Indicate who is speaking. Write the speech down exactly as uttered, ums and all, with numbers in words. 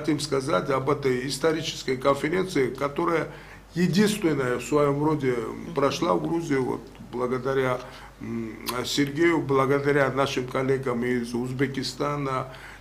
Speaker 1: хотим сказать об этой исторической конференции, которая единственная в своем роде прошла в Грузии, вот, благодаря Сергею, благодаря нашим коллегам из Узбекистана,